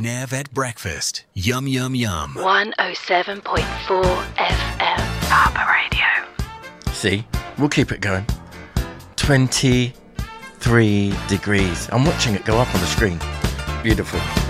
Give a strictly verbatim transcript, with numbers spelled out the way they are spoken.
McNabb at breakfast. Yum, yum, yum. one oh seven point four F M. Harbour Radio. See, we'll keep it going. twenty-three degrees. I'm watching it go up on the screen. Beautiful.